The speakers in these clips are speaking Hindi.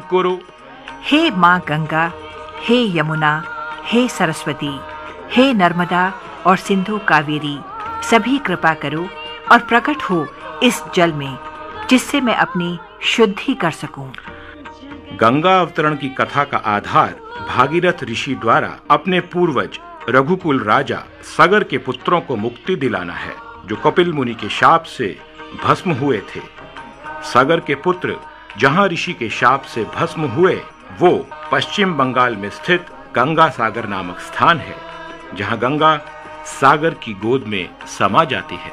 करो। हे माँ गंगा, हे यमुना, हे सरस्वती, हे नर्मदा और सिंधु कावेरी, सभी कृपा करो और प्रकट हो इस जल में, जिससे मैं अपनी शुद्धि कर सकूं। गंगा अवतरण की कथा का आधार भागीरथ ऋषि द्वारा अपने पूर्वज रघुकुल राजा सगर के पुत्रों को मुक्ति दिलाना है, जो कपिल मुनि के शाप से भस्म हुए थे। सगर के पुत्र जहां ऋषि के शाप से भस्म हुए, वो पश्चिम बंगाल में स्थित गंगा सागर नामक स्थान है, जहां गंगा सागर की गोद में समा जाती है।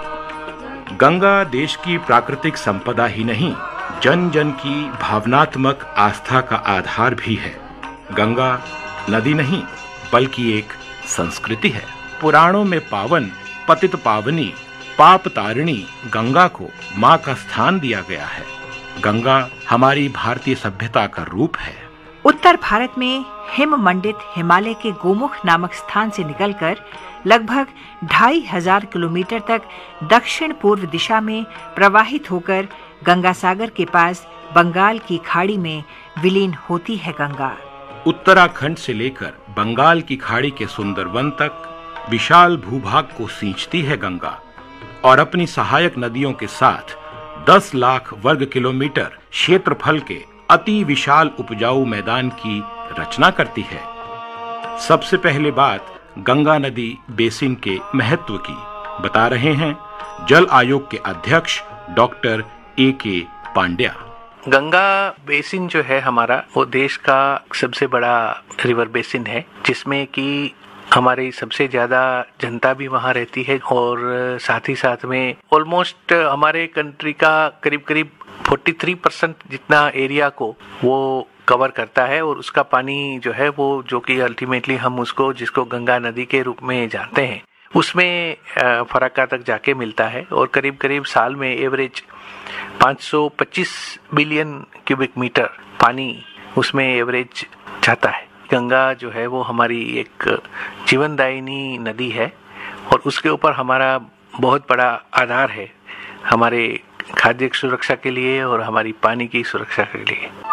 गंगा देश की प्राकृतिक संपदा ही नहीं, जन जन की भावनात्मक आस्था का आधार भी है। गंगा नदी नहीं, बल्कि एक संस्कृति है। पुराणों में पावन, पतित पावनी, पाप तारिणी गंगा को मां का स्थान दिया गया है। गंगा हमारी भारतीय सभ्यता का रूप है। उत्तर भारत में हिम मंडित हिमालय के गोमुख नामक स्थान से निकलकर लगभग 2500 किलोमीटर तक दक्षिण पूर्व दिशा में प्रवाहित होकर गंगा सागर के पास बंगाल की खाड़ी में विलीन होती है। गंगा उत्तराखंड से लेकर बंगाल की खाड़ी के सुंदरवन तक विशाल भूभाग को सींचती है गंगा, और अपनी सहायक नदियों के साथ 10 लाख वर्ग किलोमीटर क्षेत्रफल के अति विशाल उपजाऊ मैदान की रचना करती है। सबसे पहले बात गंगा नदी बेसिन के महत्व की बता रहे हैं जल आयोग के अध्यक्ष doctor A.K. Pandya. Ganga basin जो है हमारा, वो देश का सबसे बड़ा रिवर बेसिन है, जिसमें कि हमारी सबसे ज्यादा जनता भी वहाँ रहती है, और साथ ही साथ में ऑलमोस्ट हमारे कंट्री का करीब करीब 43% जितना एरिया को वो कवर करता है। और उसका पानी जो है वो, जो कि अल्टीमेटली हम उसको, जिसको गंगा नदी के रूप में जानते हैं, उसमें फराक्का तक जाके मिलता है। और करीब करीब साल में एवरेज 525 बिलियन क्यूबिक मीटर पानी उसमें एवरेज जाता है। गंगा जो है वो हमारी एक जीवनदायिनी नदी है, और उसके ऊपर हमारा बहुत बड़ा आधार है हमारे खाद्य सुरक्षा के लिए और हमारी पानी की सुरक्षा के लिए।